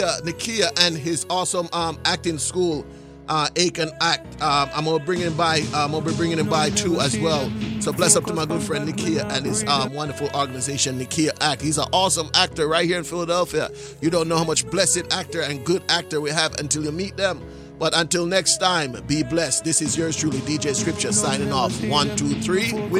Nikia and his awesome acting school, Aiken Act. I'm gonna bring him by. I'm gonna be bringing him by too as well. So bless up to my good friend Nikia and his wonderful organization, Nikia Act. He's an awesome actor right here in Philadelphia. You don't know how much blessed actor and good actor we have until you meet them. But until next time, be blessed. This is yours truly, DJ Scripture, signing off. 1, 2, 3.